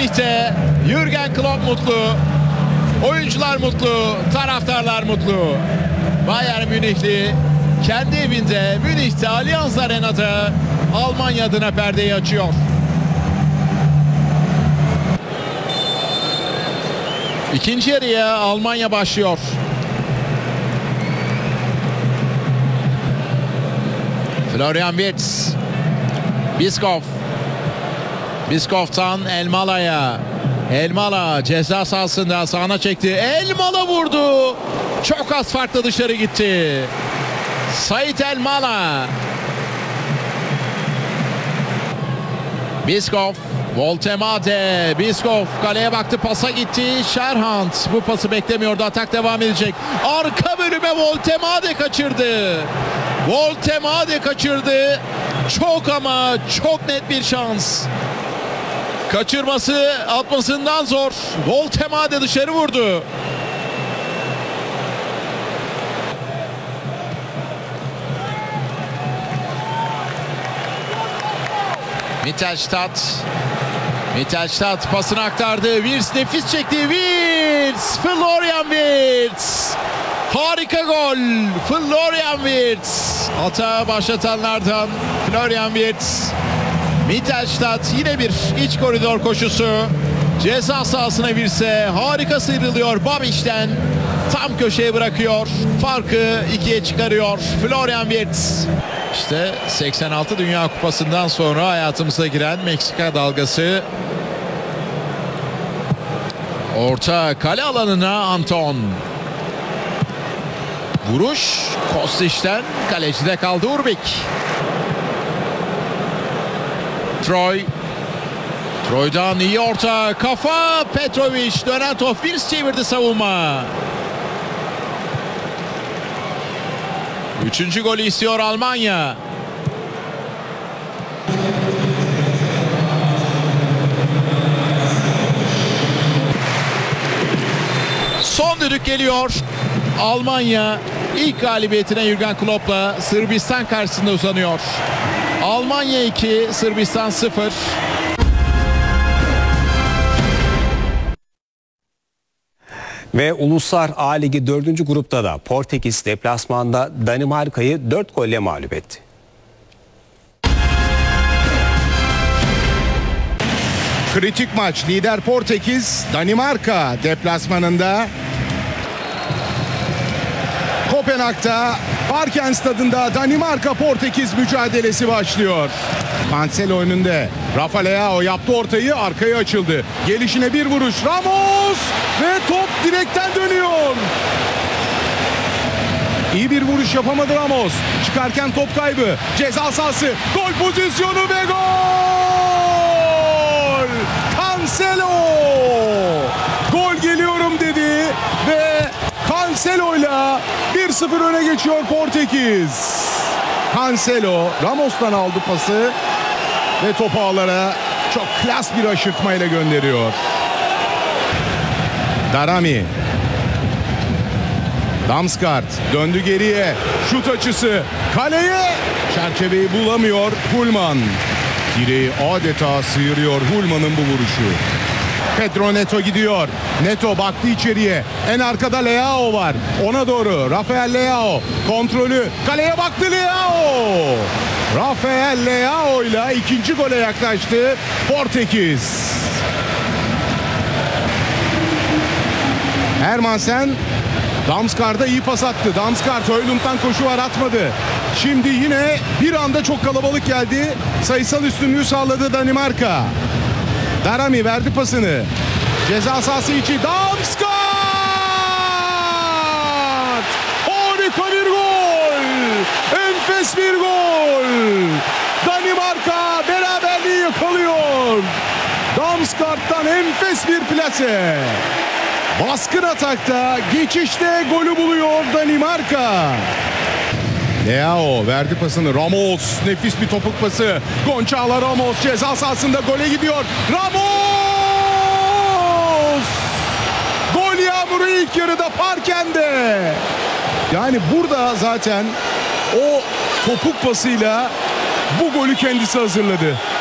Münih'te Jürgen Klopp mutlu. Oyuncular mutlu, taraftarlar mutlu. Bayern Münihli kendi evinde Münih'te Allianz Arena'da Almanya adına perdeyi açıyor. İkinci yarıya Almanya başlıyor. Florian Wirtz. Biskov. Biskov'tan Elmala'ya. Elmala ceza sahasında sağına çekti. Elmala vurdu. Çok az farklı dışarı gitti. Sait Elmala. Biskov. Voltemade. Biskov kaleye baktı, pasa gitti. Sherhand bu pası beklemiyordu. Atak devam edecek. Arka bölüme Voltemade kaçırdı. Voltemade kaçırdı. Çok ama çok net bir şans. Kaçırması atmasından zor. Voltemade dışarı vurdu. Mittelstadt pasını aktardı. Wirtz nefis çekti. Wirtz. Florian Wirtz. Harika gol. Florian Wirtz. Atağı başlatanlardan Florian Wirtz. Mittelstadt yine bir iç koridor koşusu. Ceza sahasına Wirtz'e harika sıyrılıyor. Babic'ten tam köşeye bırakıyor. Farkı 2'ye çıkarıyor Florian Wirtz. İşte 86 Dünya Kupası'ndan sonra hayatımıza giren Meksika dalgası. Orta kale alanına Anton. Vuruş Kostic'ten, kalecide kaldı Urbik. Troy'dan iyi orta, kafa, Petrovic, dönen top, Wirtz çevirdi savunma. Üçüncü golü istiyor Almanya. Son düdük geliyor. Almanya ilk galibiyetine Jürgen Klopp'la Sırbistan karşısında uzanıyor. Almanya 2, Sırbistan 0. Ve Uluslar A Ligi 4. grupta da Portekiz deplasmanda Danimarka'yı 4 golle mağlup etti. Kritik maç. Lider Portekiz, Danimarka deplasmanında. Kopenhag'da Parken Stadı'nda Danimarka-Portekiz mücadelesi başlıyor. Cancelo önünde. Rafa Leao yaptı ortayı, arkaya açıldı. Gelişine bir vuruş. Ramos ve top direkten dönüyor. İyi bir vuruş yapamadı Ramos. Çıkarken top kaybı. Ceza sahası. Gol pozisyonu ve gol! Cancelo! Gol geliyorum dedi ve Cancelo'yla 1-0 öne geçiyor Portekiz. Cancelo Ramos'tan aldı pası ve topu ağlara çok klas bir aşırtmayla gönderiyor. Darami. Damsgaard döndü geriye. Şut açısı kaleye. Çerçeveyi bulamıyor Hulman. Direği adeta sıyırıyor Hulman'ın bu vuruşu. Pedro Neto gidiyor. Neto baktı içeriye. En arkada Leao var. Ona doğru Rafael Leao. Kontrolü. Kaleye baktı Leao. Rafael Leao ile ikinci gole yaklaştı Portekiz. Hermansen Damsgaard'a iyi pas attı. Damsgaard Højlund'dan koşu var, atmadı. Şimdi yine bir anda çok kalabalık geldi. Sayısal üstünlüğü sağladı Danimarka. Darami verdi pasını. Ceza sahası içi Damsgaard! Harika bir gol! Enfes bir gol! Danimarka beraberliği yakalıyor. Damsgaard'dan enfes bir plase. Baskın atakta, geçişte golü buluyor Danimarka. Leao verdi pasını. Ramos nefis bir topuk pası. Gonçalo Ramos ceza sahasında gole gidiyor. Ramos! Gol yağmuru ilk yarıda Parken'de. Yani burada zaten o topuk pasıyla bu golü kendisi hazırladı.